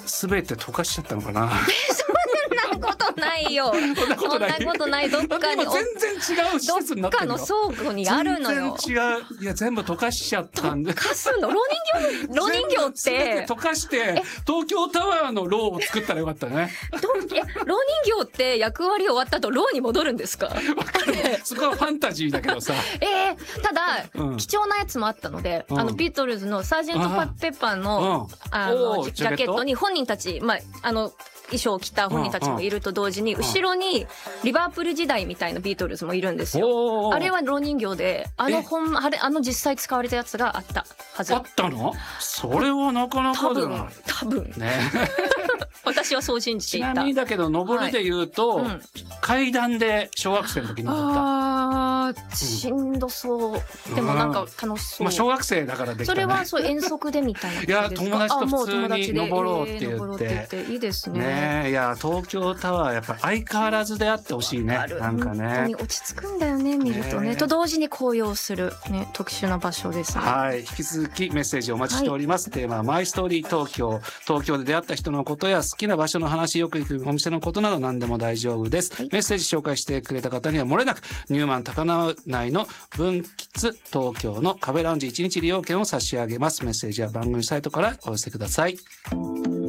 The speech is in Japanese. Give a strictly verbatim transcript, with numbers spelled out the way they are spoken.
全て溶かしちゃったのかな。 そんなことないよ。 そんなことない。 そんなことない。どっかに今全然違う施設になってるよ。 どっかの倉庫にあるのよ。 全然違う。いや全部溶かしちゃったんで。 溶かすの。ろう人形、ろう人形って全部溶かして東京タワーのろうを作ったらよかったね。 どえ、ろう人形って役割終わった後ろうに戻るんですか？ わかる。そこはファンタジーだけどさ。 えー、ただ、うん、貴重なやつもあったので、うん、あのビートルズのサージェントパペッパーの、うん、あのジャケットに本人たち、まああの衣装を着た本人たちもいると同時に、後ろにリバープル時代みたいなビートルズもいるんですよ。あれはろう人形で、あの本あれあの実際使われたやつがあったはず。 あったの？それはなかなかだな。 多分ね。私はそう信じていた。 ちなみにだけど登るで言うと、はいうん、階段で小学生の時に登った。 あーしんどそう。でもなんか楽しそう。 まあ小学生だからできたね。 それはそう遠足でみたいな。 いや友達と普通に登ろうって言って。 えー、いいですね。 ねいや東京タワーやっぱ相変わらずであってほしいね。なんかね。 本当に落ち着くんだよね見るとね。ねと同時に高揚するね特殊な場所ですね。 はい引き続きメッセージお待ちしております。はい、テーマはマイストーリー東京。東京で出会った人のことや好きな場所の話よく行くお店のことなど何でも大丈夫です。はい、メッセージ紹介してくれた方には漏れなくニューマン高輪内の分吉東京のカフェラウンジいちにち利用券を差し上げます。メッセージは番組サイトからお寄せください。